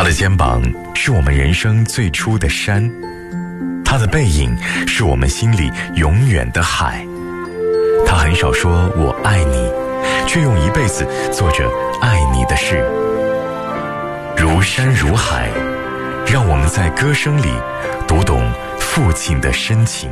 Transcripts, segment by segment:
他的肩膀是我们人生最初的山，他的背影是我们心里永远的海。他很少说我爱你，却用一辈子做着爱你的事。如山如海，让我们在歌声里读懂父亲的深情。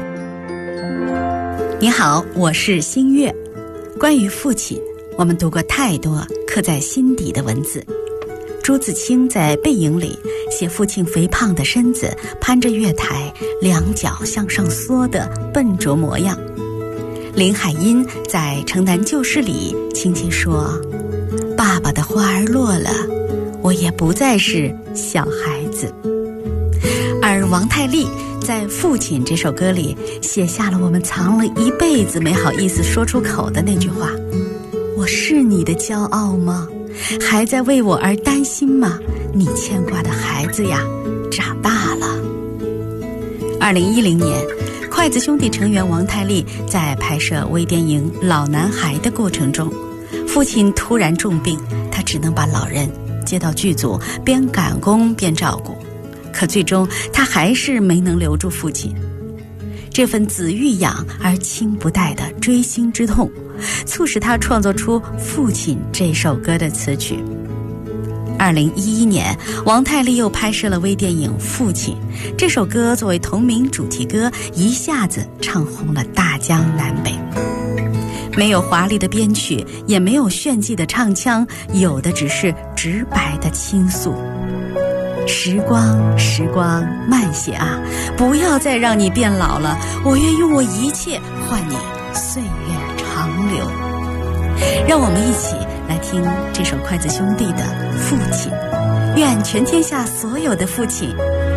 你好，我是新月。关于父亲，我们读过太多刻在心底的文字。朱自清在《背影》里写父亲肥胖的身子攀着月台，两脚向上缩的笨拙模样。林海音在《城南旧事》里轻轻说：爸爸的花儿落了，我也不再是小孩子。而王太利在《父亲》这首歌里写下了我们藏了一辈子没好意思说出口的那句话：我是你的骄傲吗？还在为我而担心吗？你牵挂的孩子呀，长大了。2010年，筷子兄弟成员王太利在拍摄微电影《老男孩》的过程中，父亲突然重病，他只能把老人接到剧组，边赶工边照顾。可最终他还是没能留住父亲。这份子欲养而亲不待的锥心之痛，促使他创作出《父亲》这首歌的词曲。2011年，王太利又拍摄了微电影《父亲》，这首歌作为同名主题歌，一下子唱红了大江南北。没有华丽的编曲，也没有炫技的唱腔，有的只是直白的倾诉。时光，时光慢些啊，不要再让你变老了，我愿用我一切换你岁月长流。让我们一起来听这首筷子兄弟的《父亲》，愿全天下所有的父亲